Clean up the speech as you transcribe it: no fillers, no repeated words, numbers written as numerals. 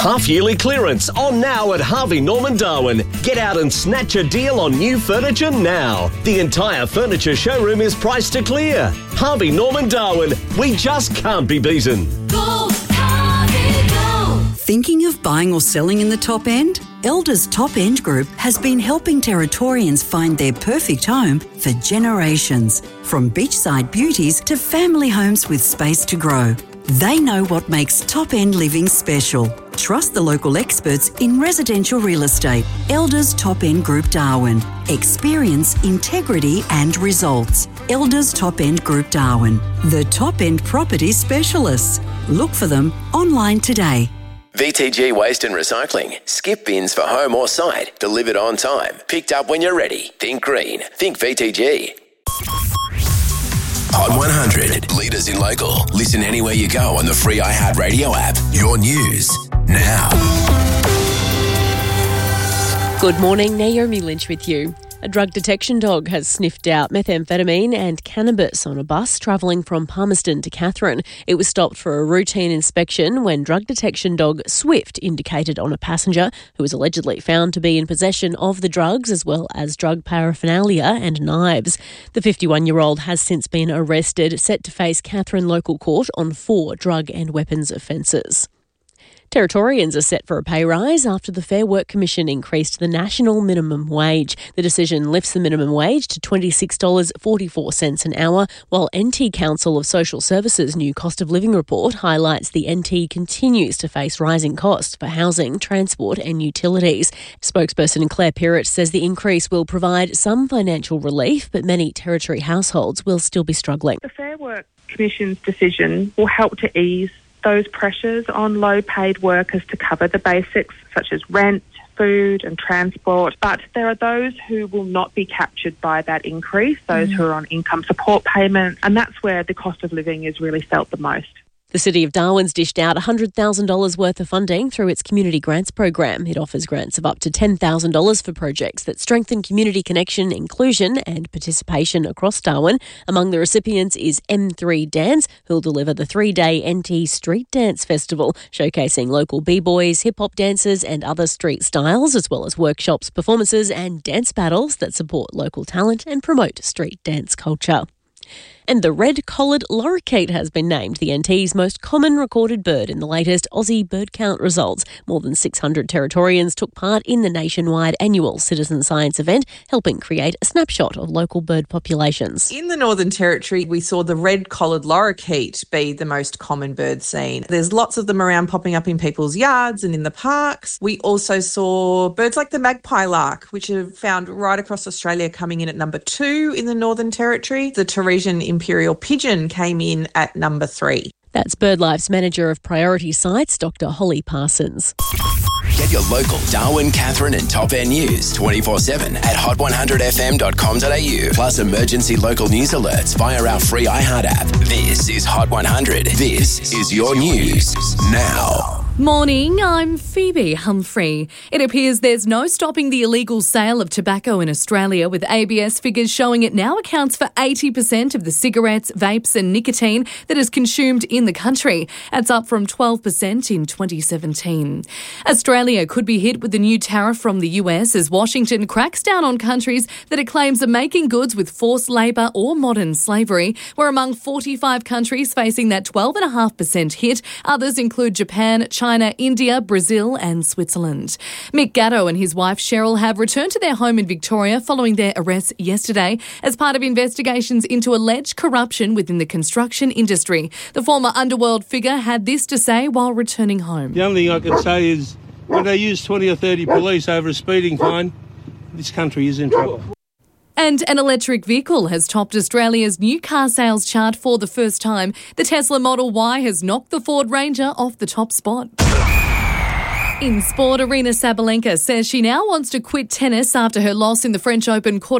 Half-yearly clearance on now at Harvey Norman Darwin. Get out and snatch a deal on new furniture now. The entire furniture showroom is priced to clear. Harvey Norman Darwin. We just can't be beaten. Go, Harvey, go! Thinking of buying or selling in the top end? Elders Top End Group has been helping Territorians find their perfect home for generations. From beachside beauties to family homes with space to grow. They know what makes top-end living special. Trust the local experts in residential real estate. Elders Top End Group Darwin. Experience, integrity and results. Elders Top End Group Darwin. The top-end property specialists. Look for them online today. VTG Waste and Recycling. Skip bins for home or site. Delivered on time. Picked up when you're ready. Think green. Think VTG. Hot 100. Leaders in local. Listen anywhere you go on the free iHeartRadio app. Your news now. Good morning, Naomi Lynch with you. A drug detection dog has sniffed out methamphetamine and cannabis on a bus travelling from Palmerston to Katherine. It was stopped for a routine inspection when drug detection dog Swift indicated on a passenger who was allegedly found to be in possession of the drugs as well as drug paraphernalia and knives. The 51-year-old has since been arrested, set to face Katherine Local Court on 4 drug and weapons offences. Territorians are set for a pay rise after the Fair Work Commission increased the national minimum wage. The decision lifts the minimum wage to $26.44 an hour, while NT Council of Social Services' new cost of living report highlights the NT continues to face rising costs for housing, transport and utilities. Spokesperson Claire Pirrett says the increase will provide some financial relief, but many Territory households will still be struggling. The Fair Work Commission's decision will help to ease those pressures on low-paid workers to cover the basics such as rent, food and transport. But there are those who will not be captured by that increase, those who are on income support payments, and that's where the cost of living is really felt the most. The City of Darwin's dished out $100,000 worth of funding through its Community Grants program. It offers grants of up to $10,000 for projects that strengthen community connection, inclusion and participation across Darwin. Among the recipients is M3 Dance, who'll deliver the 3-day NT Street Dance Festival, showcasing local b-boys, hip-hop dancers and other street styles, as well as workshops, performances and dance battles that support local talent and promote street dance culture. And the red-collared lorikeet has been named the NT's most common recorded bird in the latest Aussie bird count results. More than 600 Territorians took part in the nationwide annual citizen science event, helping create a snapshot of local bird populations. In the Northern Territory, we saw the red-collared lorikeet be the most common bird seen. There's lots of them around popping up in people's yards and in the parks. We also saw birds like the magpie lark, which are found right across Australia, coming in at number 2 in the Northern Territory. The Teresian imperial pigeon came in at number 3. That's BirdLife's Manager of Priority Sites, Dr. Holly Parsons. Get your local Darwin, Katherine and Top End news 24/7 at hot100fm.com.au. Plus emergency local news alerts via our free iHeart app. This is Hot 100. This is your news now. Morning, I'm Phoebe Humphrey. It appears there's no stopping the illegal sale of tobacco in Australia, with ABS figures showing it now accounts for 80% of the cigarettes, vapes and nicotine that is consumed in the country. That's up from 12% in 2017. Australia could be hit with a new tariff from the US as Washington cracks down on countries that it claims are making goods with forced labour or modern slavery. We're among 45 countries facing that 12.5% hit. Others include Japan, China, India, Brazil and Switzerland. Mick Gatto and his wife Cheryl have returned to their home in Victoria following their arrest yesterday as part of investigations into alleged corruption within the construction industry. The former underworld figure had this to say while returning home. The only thing I can say is when they use 20 or 30 police over a speeding fine, this country is in trouble. And an electric vehicle has topped Australia's new car sales chart for the first time. The Tesla Model Y has knocked the Ford Ranger off the top spot. In sport, Aryna Sabalenka says she now wants to quit tennis after her loss in the French Open quarter